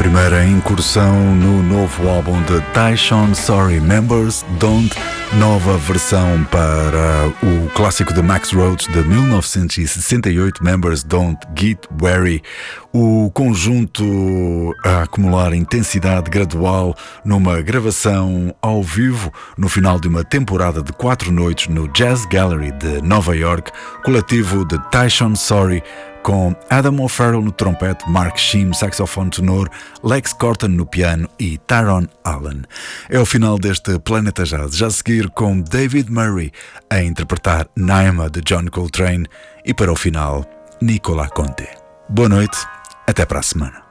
primeira incursão no novo álbum de Tyshawn Sorry, Members Don't, nova versão para o clássico de Max Roach de 1968, Members Don't Get Wary. O conjunto a acumular intensidade gradual numa gravação ao vivo no final de uma temporada de 4 noites no Jazz Gallery de Nova York, coletivo de Tyshawn Sorry, com Adam O'Farrell no trompete, Mark Shim, saxofone tenor, Lex Corton no piano e Tyrone Allen. É o final deste Planeta Jazz, já a seguir com David Murray a interpretar Naima de John Coltrane e para o final, Nicola Conte. Boa noite, até para a semana.